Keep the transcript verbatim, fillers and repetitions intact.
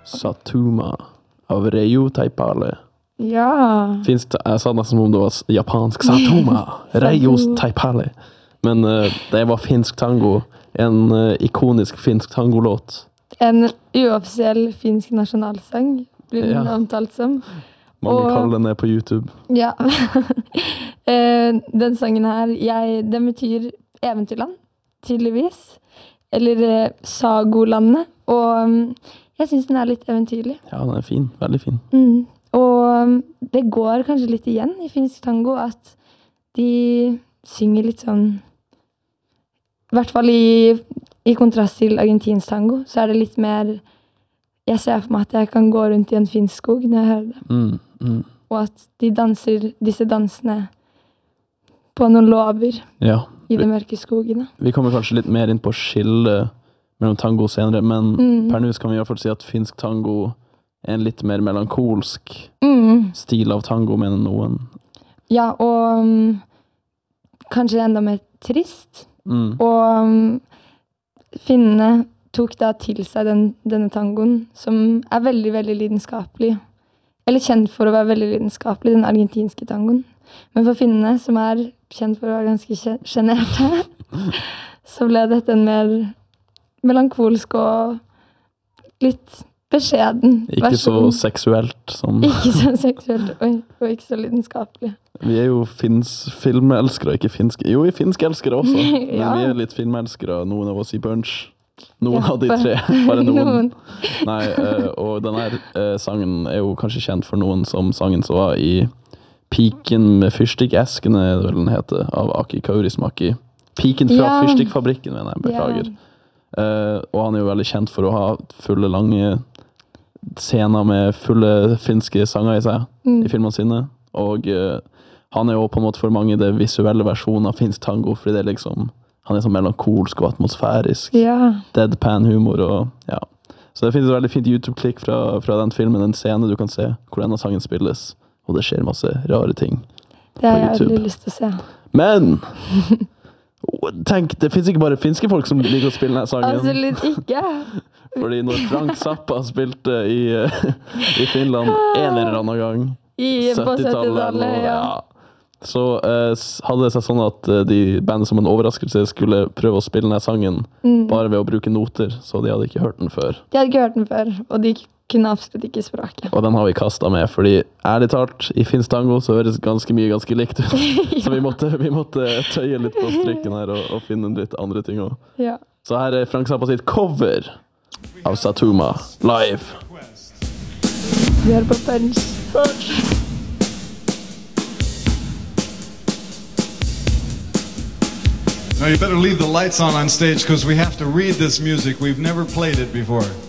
Satuma av Reijo Taipale. Ja. Finsk, jeg sa nesten som om det var japansk. Satuma, Reijo Taipale. Men uh, det var finsk tango. En uh, ikonisk finsk tangolåt. En uoffisiell finsk nasjonalsang blir den ja. omtalt som. Mange og, kaller den det på YouTube. Ja. Den sangen her, jeg, den betyr eventyrland, tydeligvis. Eller uh, sagolandet. Og um, jeg synes den er litt eventyrlig. Ja, den er fin. Veldig fin. Mm. Og um, det går kanskje litt igjen i finsk tango at de synger litt sånn, i hvert fall i, i kontrast til argentinsk tango, så er det litt mer, jeg ser for meg at jeg kan gå rundt i en finsk skog når jeg hører det. Mm, mm. Og at de danser disse dansene på noen lover ja, i de mørke skogene. Vi kommer kanskje litt mer inn på skille mellom tango senere, men mm. per nå kan vi i hvert fall si at finsk tango er en litt mer melankolsk mm. stil av tango, mener noen. Ja, og um, kanskje enda mer trist. Mm. Og um, finnene tok da til seg den, denne tangoen, som er veldig, veldig lidenskapelig. Eller kjent for å være veldig lidenskapelig, den argentinske tangoen. Men for finnene, som er kjent for å være ganske generte, så ble dette en mer melankolsk og litt beskjeden ikke versjon. Så seksuelt som... Ikke så seksuelt, og, og ikke så lidenskapelig. Vi er jo finns filmelskere, ikke finske. Jo, vi er finsk-elskere også. Men ja. vi er litt filmelskere, noen av oss i Bunch. Noen ja, av de tre, bare noen. noen. Nei, uh, og denne uh, sangen er jo kanskje kjent for noen som sangen som var i Piken med fyrstikkeskene, det vel den heter, av Aki Kaurismäki. Piken fra ja. fyrstikkfabrikken, mener jeg, beklager. Ja. Uh, og han er jo veldig kjent for å ha fulle, lange scener med fulle finske sanger i seg, mm. i filmene sine. Og uh, han er jo på en måte for mange det visuelle versjonen av finsk tango, fordi det er liksom, han er så melankolsk og atmosfærisk. Ja. Deadpan humor og ja. Så det finnes et veldig fint YouTube-klikk fra, fra den filmen, en scene du kan se, hvor denne sangen spilles, og det skjer masse rare ting på YouTube. Det har jeg veldig lyst til å se. Men... Tenk, det finnes ikke bare finske folk som liker å spille denne sangen. Absolutt ikke. Fordi når Frank Zappa spilte i, i Finland en eller annen gang, I, syttitallet, ja. ja, så uh, hadde det seg sånn at uh, de bandet som en overraskelse skulle prøve å spille denne sangen, mm. bare ved å bruke noter, så de hadde ikke hørt den før. De hadde ikke hørt den før, og de kunne absolutt ikke språket. Og den har vi kastet med, fordi ærlig talt, i finsk tango så høres ganske mye ganske likt ut. ja. Så vi måtte, vi måtte tøye litt på strikken her og, og finne litt andre ting også. Ja. Så her er Frank Zappa sitt cover av Satuma live. Vi hører på Punch. Punch! Now you better leave the lights on on stage because we have to read this music. We've never played it before.